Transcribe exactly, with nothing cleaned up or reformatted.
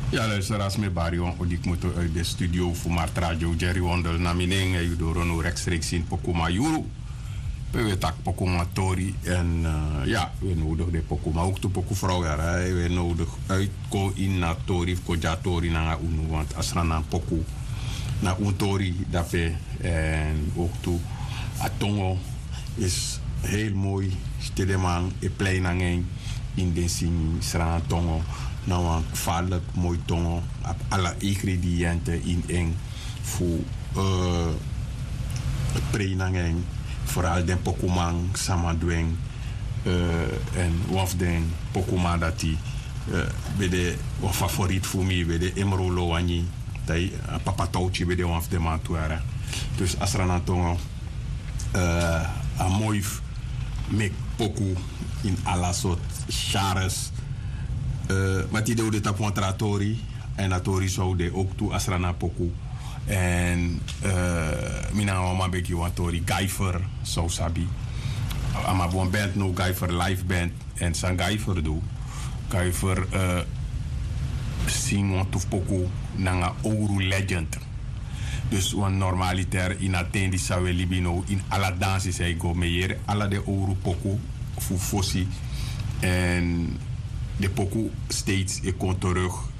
Ja, luisteraars met Barrio, ik moet uit de studio voor Mart Radio Jerry Wondel naar Mineng en door rechtstreeks in Pokuma Juru. We weten dat Pokuma Tori en uh, ja, we nodig de Pokuma ook de Poku vrouw, ja, we nodig uit ko in na Tori of koja Tori na unu, want als er een Poku na un Tori dape en ook toe Atongo is heel mooi, stedeman, e plein aan in de zin Sran Tongo. Nou, een gevaarlijk mooi tongo. Alle ingrediënten in een voor uh, preinangen. Vooral den Pokémon samadweng. Uh, en waf den Pokémon dat die uh, bij de favoriet voor mij bij de Emerolo wanneer dat een papatoutje bij de waf de matuara. Dus als er een tongo uh, een mooi mek poku in alle soort chares. Uh, maar die doet het op een tratori. En dat tori zou de ook toe asrana poku. En uh, mina mama beki wan tori Guyver zou sabi. Ama bon band no Guyver live band. En san Guyver do. Guyver uh, sing wan tof poku nanga ouro legend. Dus een normalitair in Atendi sawe libino in alla dansen zij go meyer. Alla de ouro poku fu fossi. En de poku steeds ik kom terug